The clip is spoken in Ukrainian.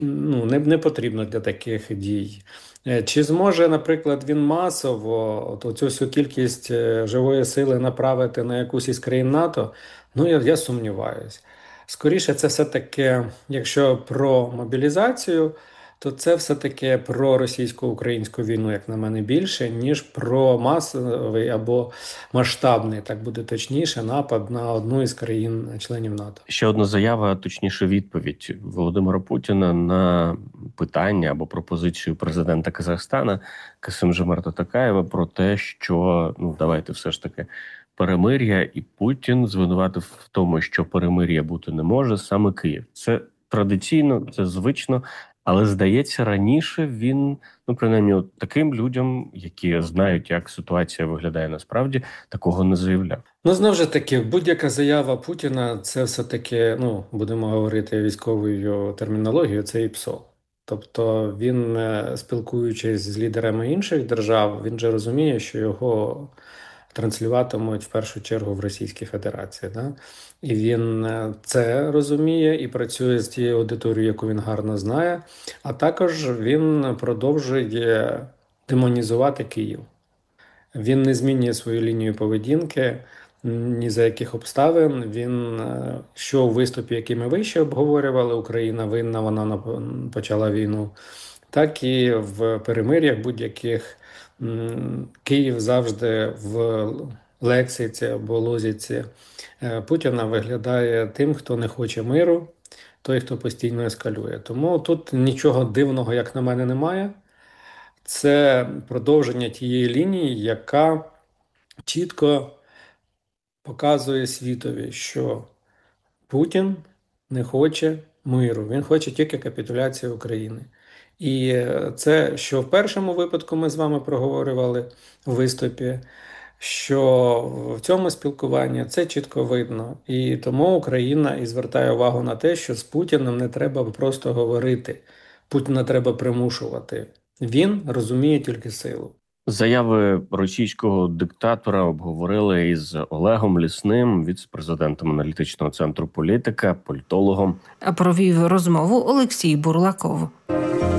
не потрібно для таких дій. Чи зможе, наприклад, він масово оцю всю кількість живої сили направити на якусь із країн НАТО? Ну, я сумніваюсь. Скоріше, це все-таки, якщо про мобілізацію, то це все-таки про російсько-українську війну, як на мене, більше, ніж про масовий або масштабний, так буде точніше, напад на одну із країн-членів НАТО. Ще одна заява, точніше відповідь Володимира Путіна на питання або пропозицію президента Казахстана Касим-Жомарта Токаєва про те, що давайте все ж таки перемир'я, і Путін звинуватив в тому, що перемир'я бути не може саме Київ. Це традиційно, це звично, але здається, раніше він, принаймні, таким людям, які знають, як ситуація виглядає насправді, такого не заявляв. Ну, знову ж таки, будь-яка заява Путіна це все-таки, будемо говорити військовою термінологією, це ІПСО. Тобто він, спілкуючись з лідерами інших держав, він же розуміє, що його транслюватимуть в першу чергу в Російській Федерації. Да? І він це розуміє і працює з тією аудиторією, яку він гарно знає, а також він продовжує демонізувати Київ. Він не змінює свою лінію поведінки ні за яких обставин. Він, що у виступі, який ми вище обговорювали, Україна винна, вона почала війну, так і в перемир'ях будь-яких Київ завжди в лексиці або лозіці Путіна виглядає тим, хто не хоче миру, той, хто постійно ескалює. Тому тут нічого дивного, як на мене, немає. Це продовження тієї лінії, яка чітко показує світові, що Путін не хоче миру, він хоче тільки капітуляції України. І це, що в першому випадку ми з вами проговорювали у виступі, що в цьому спілкуванні це чітко видно. І тому Україна і звертає увагу на те, що з Путіним не треба просто говорити, Путіна треба примушувати. Він розуміє тільки силу. Заяви російського диктатора обговорили із Олегом Лісним, віце-президентом аналітичного центру «Політика», політологом. Провів розмову Олексій Бурлаков.